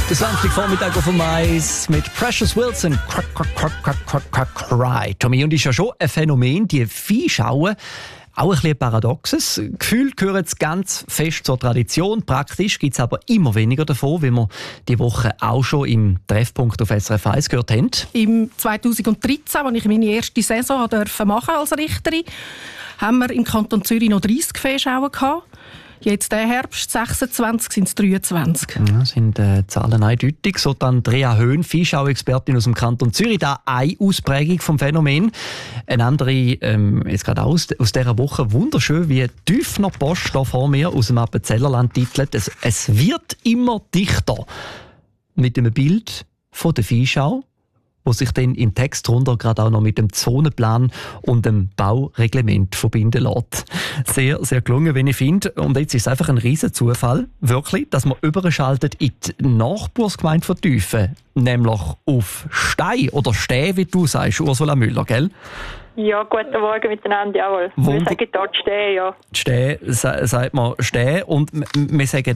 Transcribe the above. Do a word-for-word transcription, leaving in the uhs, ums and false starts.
Der Samstagvormittag auf dem Eis mit Precious Wilson. Crack, crack, crack, crack, crack, crack, cry. Tommy, und ist ja schon ein Phänomen, die Viehschauen. Auch ein bisschen paradoxes. Gefühl gehört jetzt ganz fest zur Tradition. Praktisch gibt es aber immer weniger davon, wie wir die Woche auch schon im Treffpunkt auf S R F eins gehört haben. Im zweitausenddreizehn, als ich meine erste Saison durfte machen als Richterin, haben wir im Kanton Zürich noch dreißig Viehschauen gehabt. Jetzt der Herbst sechsundzwanzig sind es dreiundzwanzig. Ja, sind äh, Zahlen eindeutig. So dann Andrea Höhn, Viehschau-Expertin aus dem Kanton Zürich, da eine Ausprägung vom Phänomen. Eine andere, ähm, jetzt gerade aus, aus dieser Woche, wunderschön, wie Tüffner Post da vor mir aus dem Appenzellerland titelt. Es, es wird immer dichter. Mit einem Bild von der Viehschau, wo sich dann im Text drunter gerade auch noch mit dem Zonenplan und dem Baureglement verbinden lässt. Sehr, sehr gelungen, wenn ich finde. Und jetzt ist es einfach ein riesen Zufall, wirklich, dass man überschaltet in die Nachbarsgemeinde von Tüfen, nämlich auf Stein oder Stäh, wie du sagst, Ursula Müller, gell? Ja, guten Morgen miteinander, jawohl. Wunder- Wir sagen dort stehen, ja. Stäh, sa- sagt man Stäh, und m- wir sagen